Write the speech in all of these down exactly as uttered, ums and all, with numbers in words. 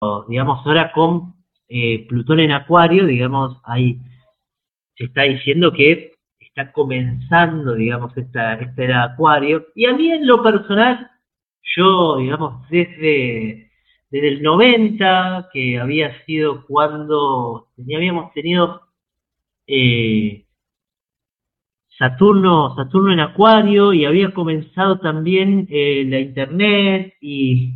digamos, ahora con eh, Plutón en Acuario, digamos, hay, se está diciendo que está comenzando, digamos, esta, esta era Acuario, y a mí en lo personal, yo, digamos, desde, desde el noventa, que había sido cuando habíamos tenido eh, Saturno, Saturno en Acuario, y había comenzado también eh, la Internet, y,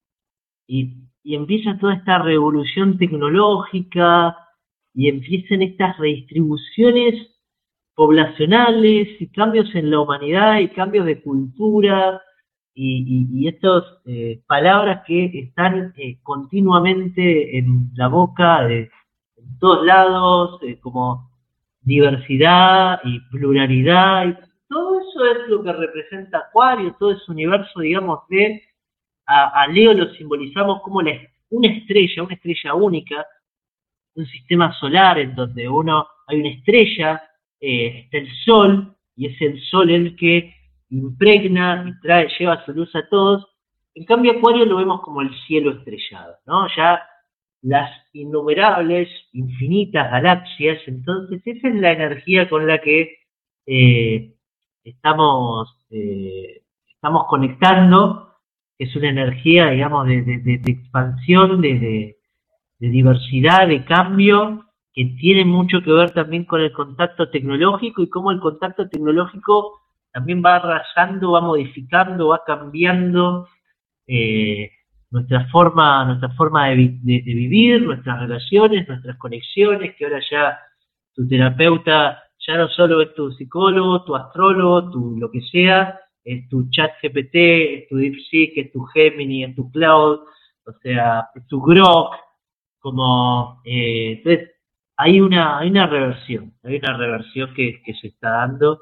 y, y empieza toda esta revolución tecnológica, y empiezan estas redistribuciones poblacionales y cambios en la humanidad y cambios de cultura y, y, y estas eh, palabras que están eh, continuamente en la boca de en todos lados, eh, como diversidad y pluralidad, y todo eso es lo que representa Acuario, todo ese universo, digamos, de a, a Leo lo simbolizamos como la, una estrella, una estrella única, un sistema solar en donde uno hay una estrella, eh, está el sol, y es el sol el que impregna y trae, lleva su luz a todos. En cambio, Acuario lo vemos como el cielo estrellado, ¿no? Ya las innumerables, infinitas galaxias, entonces esa es la energía con la que eh, estamos, eh, estamos conectando, es una energía, digamos, de, de, de, de expansión, de, de, de diversidad, de cambio, que tiene mucho que ver también con el contacto tecnológico y cómo el contacto tecnológico también va rayando, va modificando, va cambiando eh, nuestra forma, nuestra forma de, de, de vivir, nuestras relaciones, nuestras conexiones, que ahora ya tu terapeuta ya no solo es tu psicólogo, tu astrólogo, tu lo que sea, es tu chat G P T, es tu DeepSeek, es tu Gemini, es tu Cloud, o sea, es tu Grok, como, eh, entonces, hay una, hay una reversión, hay una reversión que, que se está dando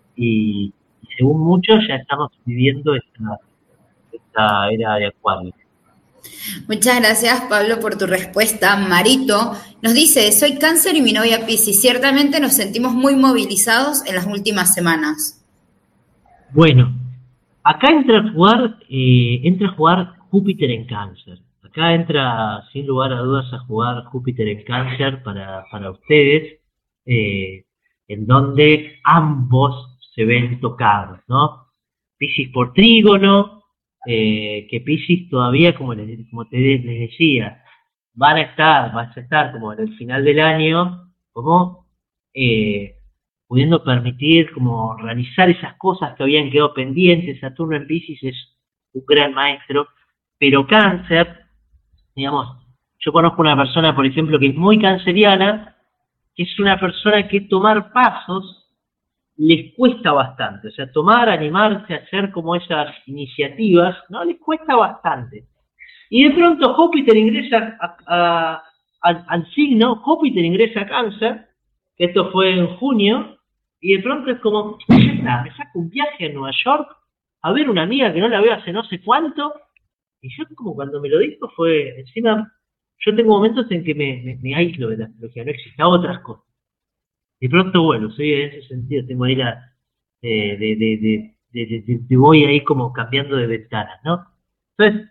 y, y según muchos ya estamos viviendo esta, esta era de Acuario. Muchas gracias, Pablo, por tu respuesta. Marito nos dice, soy Cáncer y mi novia Piscis. Ciertamente nos sentimos muy movilizados en las últimas semanas. Bueno, acá entra a jugar, eh, entra a jugar Júpiter en Cáncer. Acá entra, sin lugar a dudas, a jugar Júpiter en Cáncer para, para ustedes, eh, en donde ambos se ven tocados, ¿no? Piscis por trígono, eh, que Piscis todavía, como, les, como te, les decía, van a estar, vas a estar como en el final del año, como eh, pudiendo permitir como realizar esas cosas que habían quedado pendientes. Saturno en Piscis es un gran maestro, pero Cáncer, digamos, yo conozco una persona, por ejemplo, que es muy canceriana, que es una persona que tomar pasos les cuesta bastante, o sea, tomar, animarse, hacer como esas iniciativas, ¿no? Les cuesta bastante. Y de pronto Júpiter ingresa a, a, a, al signo, Júpiter ingresa a Cáncer, que esto fue en junio, y de pronto es como, ya está, me saco un viaje a Nueva York a ver una amiga que no la veo hace no sé cuánto, y yo como cuando me lo dijo fue, encima, yo tengo momentos en que me, me, me aíslo de la astrología, no existen otras cosas. De pronto, bueno, soy en ese sentido, tengo ahí la, eh, de, de, de, de, de, de, de voy ahí como cambiando de ventanas, ¿no? Entonces,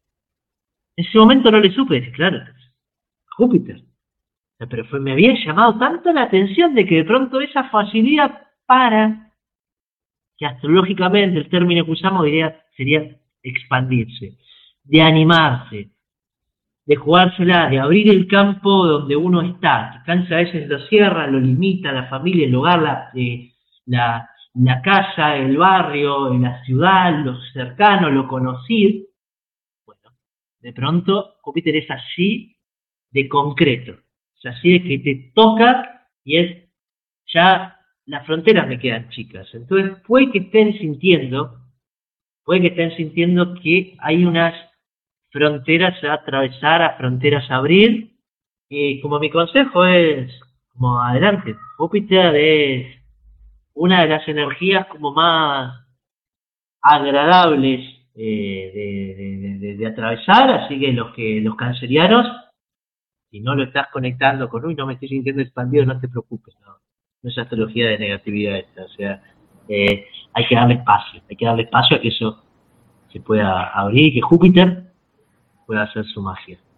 en ese momento no le supe decir, claro, Júpiter. O sea, pero fue, me había llamado tanto la atención de que de pronto esa facilidad para, que astrológicamente el término que usamos diría, sería expandirse, de animarse, de jugársela, de abrir el campo donde uno está, que Cáncer a veces lo cierra, lo limita, la familia, el hogar, la, eh, la, la casa, el barrio, la ciudad, lo cercano, lo conocido. Bueno, de pronto Júpiter es así de concreto, es así de que te toca y es ya las fronteras me quedan chicas. Entonces puede que estén sintiendo, puede que estén sintiendo que hay unas fronteras a atravesar, a fronteras a abrir, y como mi consejo es, como adelante, Júpiter es una de las energías como más agradables eh, de, de, de, de atravesar, así que los que los cancerianos, si no lo estás conectando con, uy, no me estoy sintiendo expandido, no te preocupes, no, no es astrología de negatividad esta, o sea, eh, hay que darle espacio, hay que darle espacio a que eso se pueda abrir y que Júpiter pueda hacer su magia.